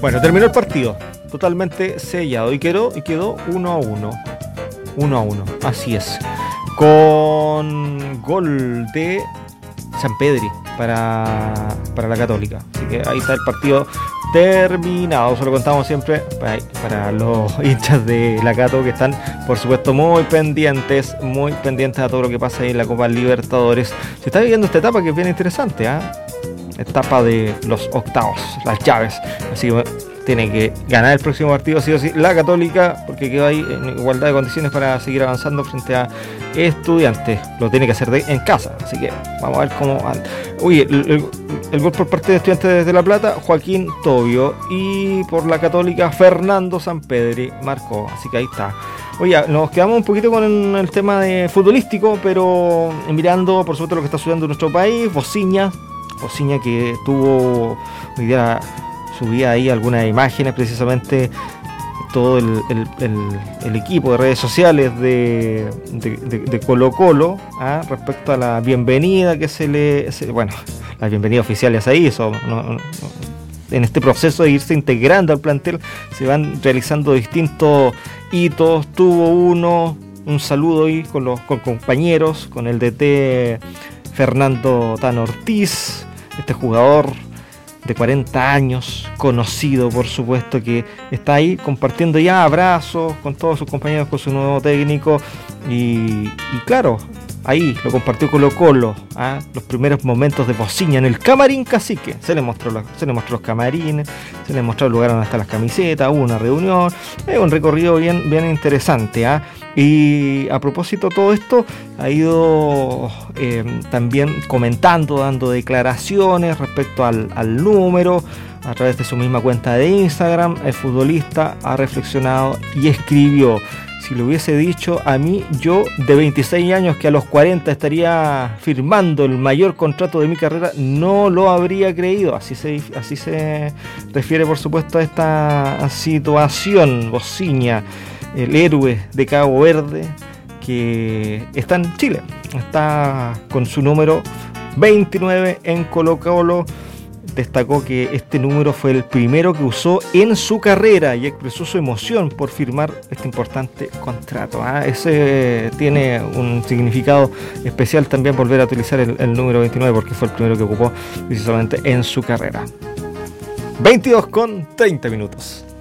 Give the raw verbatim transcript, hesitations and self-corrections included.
Bueno, terminó el partido, totalmente sellado y quedó, y quedó uno a uno. uno a uno, así es. Con gol de Sampedri para, para la Católica. Así que ahí está el partido terminado. Se lo contamos siempre para, para los hinchas de la Cato que están, por supuesto, muy pendientes, muy pendientes a todo lo que pasa ahí en la Copa Libertadores. Se está viviendo esta etapa que es bien interesante, ¿eh? Etapa de los octavos, las llaves. Así que tiene que ganar el próximo partido, sí o sí, la Católica, porque quedó ahí en igualdad de condiciones para seguir avanzando frente a Estudiantes. Lo tiene que hacer de, en casa, así que vamos a ver cómo anda. Uy, el, el, el gol por parte de Estudiantes de La Plata, Joaquín Tobio, y por la Católica, Fernando Sampedri marcó, así que ahí está. Oye, nos quedamos un poquito con el, el tema de futbolístico, pero mirando, por supuesto, lo que está sucediendo en nuestro país. Bociña, Bociña que tuvo hoy día, subía ahí algunas imágenes, precisamente todo el, el, el, el equipo de redes sociales de, de, de, de Colo Colo, ¿ah? Respecto a la bienvenida que se le... Se, bueno, la bienvenida oficial ya se hizo, no, no, en este proceso de irse integrando al plantel se van realizando distintos hitos. Tuvo uno, un saludo ahí con los con compañeros, con el D T Fernando Tan Ortiz, este jugador de cuarenta años, conocido por supuesto, que está ahí compartiendo ya abrazos con todos sus compañeros, con su nuevo técnico, y, y claro, ahí lo compartió Colo Colo, ¿ah? Los primeros momentos de Bociña en el camarín cacique. Se le mostró, la, se le mostró los camarines, se le mostró el lugar donde están las camisetas, hubo una reunión, es un recorrido bien, bien interesante, ¿ah? Y a propósito de todo esto, ha ido eh, también comentando, dando declaraciones respecto al, al número. A través de su misma cuenta de Instagram, el futbolista ha reflexionado y escribió: si lo hubiese dicho a mí, yo de veintiséis años, que a los cuarenta estaría firmando el mayor contrato de mi carrera, no lo habría creído. Así se, así se refiere, por supuesto, a esta situación. Bociña, el héroe de Cabo Verde, que está en Chile, está con su número veintinueve en Colo Colo. Destacó que este número fue el primero que usó en su carrera y expresó su emoción por firmar este importante contrato. ¿Ah? Ese tiene un significado especial también, volver a utilizar el, el número veintinueve, porque fue el primero que ocupó precisamente en su carrera. veintidós con treinta minutos.